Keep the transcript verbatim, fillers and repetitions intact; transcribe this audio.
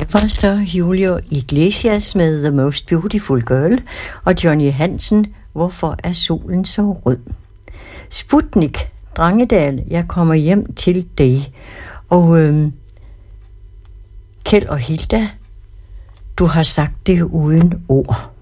Det var så Julio Iglesias med The Most Beautiful Girl og Johnny Hansen, Hvorfor er solen så rød? Sputnik, Drangedal, jeg kommer hjem til dig. Og øhm, Kjeld og Hilda, du har sagt det uden ord.